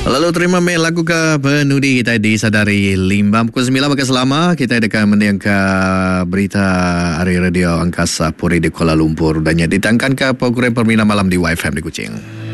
Lalu terima kasih lagu ke penudi kita disadari Limbang pukul 9 pagi selama kita akan mendengar berita hari radio angkasa Puri di Kuala Lumpur dan ditangkan ke program Permina Malam di YFM di Kuching.